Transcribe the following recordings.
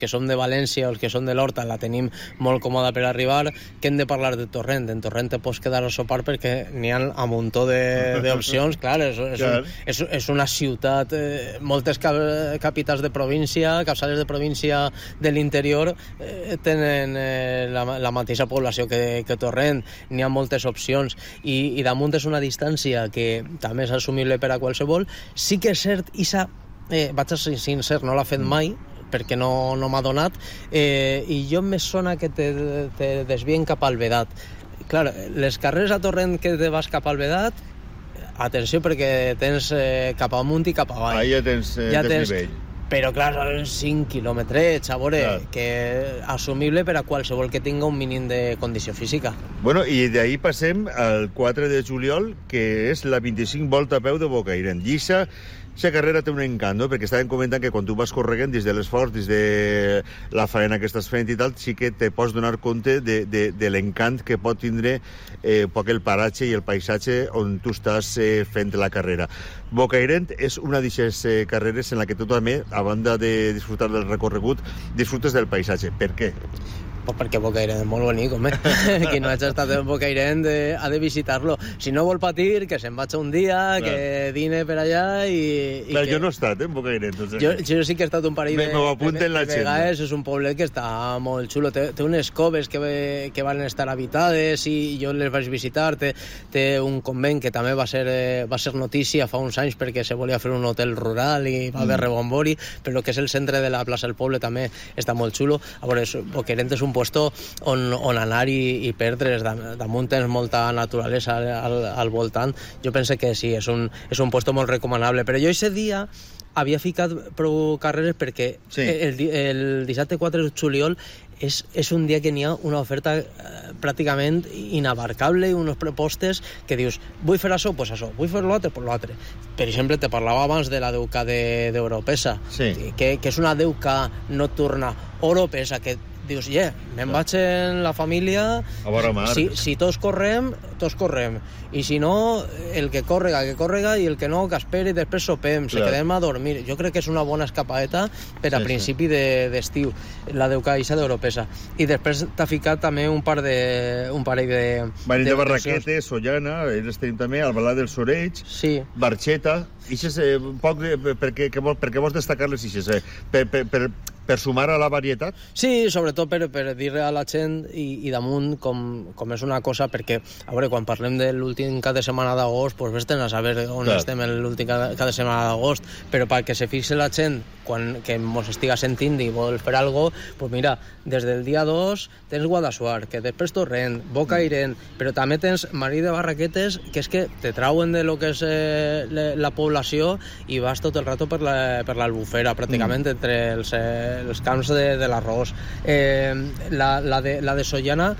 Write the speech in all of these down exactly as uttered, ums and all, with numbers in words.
que som de València o els que som de l'Horta la tenim molt còmoda per arribar, que hem de parlar de Torrent. En Torrent te pots quedar a sopar perquè n'hi ha un munt d'opcions, clar, és, és, clar. Un, és, és una ciutat, eh, moltes cap, capitals de província, capçales de província de l'interior eh, tenen eh, la, la mateixa població que, que Torrent, n'hi ha moltes opcions, i, i damunt és una distància que també és assumible per a qualsevol. Sí que és cert, Isa, eh, vaig a ser sincer, no l'ha fet mai, perquè no, no m'ha donat, eh, i jo me sona que te, te desvien cap al Vedat. Clar, les carreres a Torrent que te vas cap al Vedat, atenció, perquè tens eh, cap amunt i cap avall. Ah, ja tens eh, ja desnivell. Tens, però clar, són cinc quilòmetres, a veure, clar, que assumible per a qualsevol que tinga un mínim de condició física. Bueno, i d'ahir passem al quatre de juliol, que és la vint-i-cinc volta a peu de Bocairent. Lliça, aquesta carrera té un encant, no? Perquè estàvem comentant que quan tu vas corregant des de l'esforç, des de la faena que estàs fent i tal, sí que te pots donar compte de, de, de l'encant que pot tindre eh, poc el paratge i el paisatge on tu estàs eh, fent la carrera. Bocairent és una d'aquestes eh, carreres en la que tu també, a banda de disfrutar del recorregut, disfrutes del paisatge. Per què? Pues perquè Bocairent és molt bonic, home. Qui no hagi estat en Bocairent eh, ha de visitar-lo. Si no vol patir, que se'n vaig un dia, clar, que dine per allà i... i clar, que... jo no he estat en Bocairent. O sigui... jo, jo sí que he estat un parell de, de, de, de vegades. És un poble que està molt xulo. Té, té unes coves que, que van estar habitades i jo les vaig visitar. Té, té un convent que també va ser, eh, va ser notícia fa uns anys perquè se volia fer un hotel rural i va haver mm. rebombori, però que és el centre de la plaça del poble també està molt xulo. A veure, Bocairent és un puesto on, on anar i, i perdre's. Damunt tens molta naturalesa al, al voltant. Jo penso que sí, és un, és un puesto molt recomanable. Però jo aquest dia havia ficat prou carreres perquè sí, el, el dissabte quatre de juliol és, és un dia que n'hi ha una oferta eh, pràcticament inabarcable i unes propostes que dius, vull fer això, pues això, vull fer l'altre, pues l'altre. Per exemple, te parlava abans de la deuca d'Europesa, de, sí, que, que és una deuca nocturna europesa, que dius, yeah, me'n clar, vaig en la família, a vora mar. Si, si tots correm, tots correm. I si no, el que córrega, que córrega, i el que no, que esperi, després sopem, clar, se quedem a dormir. Jo crec que és una bona escapadeta per a sí, principi sí, d'estiu, de, la deucaixa d'Europesa. I després t'ha ficat també un par de... un parell de... Venim de, de Barraquete, Sollana, ells tenim també, Albalà dels Oreig, sí, Barxeta. Ixes, eh, poc de, per, què, que, per què vols destacar-les ixes? Eh? Per, per, per, per sumar a la varietat? Sí, sobretot per, per dir-li a la gent i, i damunt com, com és una cosa, perquè, a veure, quan parlem de l'últim cap de setmana d'agost, doncs vés-te'n a saber on clar, estem en l'últim cap de setmana d'agost, però perquè se fixe la gent quan que mos estiga sentint i vol fer alguna cosa, doncs mira, des del dia dos tens Guadassuar, que després Torrent, Bocairent, però també tens Marí de Barraquetes, que és que te trauen de lo que és eh, la població i vas tot el rato per l'Albufera, pràcticament, mm, entre els, eh, els camps de, de l'arròs. Eh, la, la, de, la de Sollana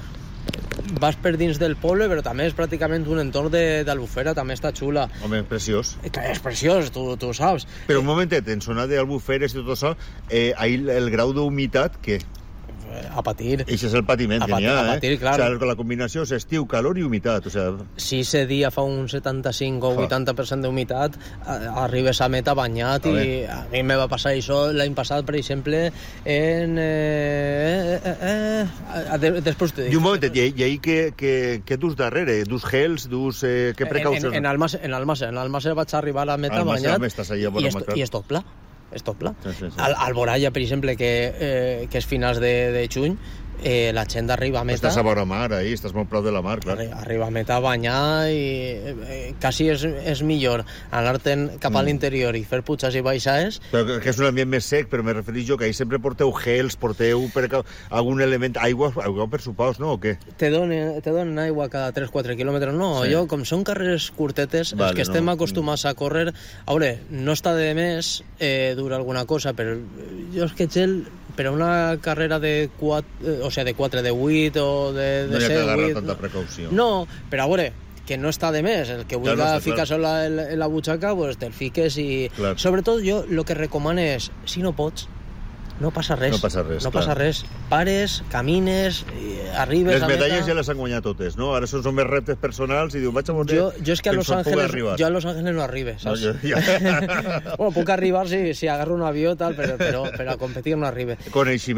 vas per dins del poble, però també és pràcticament un entorn d'Albufera, també està xula. Home, preciós. És preciós, tu, tu ho saps. Però un momentet, en zona d'Albuferes i tot això, eh, ahí el grau d'humitat, què? A patir. Això és el patiment a que n'hi ha, a patir, eh? Clar. O sigui, la combinació és estiu, calor i humitat, o sigui... Si ese dia fa un setanta-cinc o vuitanta per cent d'humitat, arribes a meta banyat, a i a mi me va passar això l'any passat, per exemple, en... Eh, eh, eh, eh, després t'ho dic. I un moment, i, i ahir què, què, què dus darrere? Dus gels, dus... Eh, què precaucions? En, en, en Almàcer, en Almàcer, en Almàcer vaig arribar a meta banyat i, est, i és tot pla. És tot pla. Sí, sí, sí. Al, al Boralla, per exemple, que, eh, que és finals de, de juny, eh, la gent arriba a meta... Estàs a vora mar, ahí, estàs molt prop de la mar, clar. Arri, arriba a meta a banyar i eh, quasi és, és millor anar-te'n cap a l'interior i fer putxes i baixades. Però que, que és un ambient més sec, però me referís jo que ahí sempre porteu gels, porteu per, algun element, aigua, aigua per supaus, no, o què? Te donen, te donen aigua cada tres quatre quilòmetres, no, sí, jo, com són carreres curtetes, vale, els que estem no, acostumats a córrer, a veure, no està de més eh, dur alguna cosa, però jo és que gel... per a una carrera de quatre, o sigui, de quatre, de vuit o de, de no hi ha set, que agarrar vuit, tanta precaució. No, però a veure, que no està de més. El que vulgui ja no ficar-se en, la, en la butxaca, pues te'l fiques i... Clar. Sobretot jo el que recomano és, si no pots, no passa res. No passa res, no passa res. Pares, camines, arribes les a meta... Les medalles ja les han guanyat totes, no? Ara són més reptes personals i diu, vaig a morir... Jo, jo és que a Los Ángeles, jo a Los Ángeles no arribe, saps? No, jo, ja. Bueno, puc arribar si, si agarro un avió, tal, però, però, però a competir no arribe. Coneixement.